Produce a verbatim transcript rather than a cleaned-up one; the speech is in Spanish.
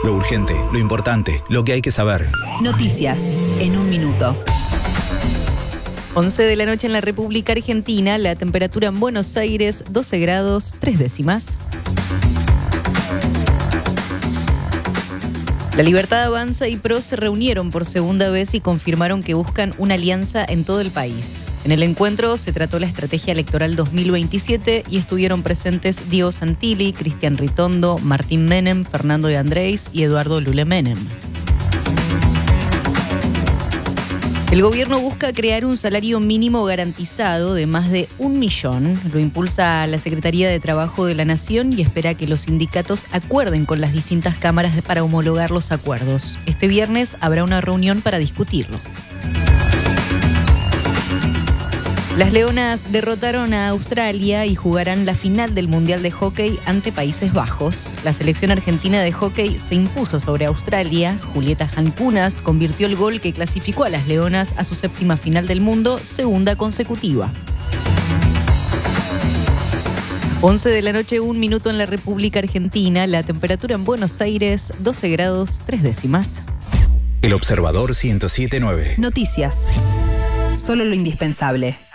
Lo urgente, lo importante, lo que hay que saber. Noticias en un minuto. once de la noche en la República Argentina, la temperatura en Buenos Aires, doce grados, tres décimas. La Libertad Avanza y P R O se reunieron por segunda vez y confirmaron que buscan una alianza en todo el país. En el encuentro se trató la estrategia electoral dos mil veintisiete y estuvieron presentes Diego Santilli, Cristian Ritondo, Martín Menem, Fernando de Andrés y Eduardo Lule Menem. El gobierno busca crear un salario mínimo garantizado de más de un millón. Lo impulsa la Secretaría de Trabajo de la Nación y espera que los sindicatos acuerden con las distintas cámaras para homologar los acuerdos. Este viernes habrá una reunión para discutirlo. Las Leonas derrotaron a Australia y jugarán la final del Mundial de Hockey ante Países Bajos. La selección argentina de hockey se impuso sobre Australia. Julieta Jancunas convirtió el gol que clasificó a las Leonas a su séptima final del mundo, segunda consecutiva. once de la noche, un minuto en la República Argentina. La temperatura en Buenos Aires, doce grados, tres décimas. El Observador ciento siete punto nueve. Noticias. Solo lo indispensable.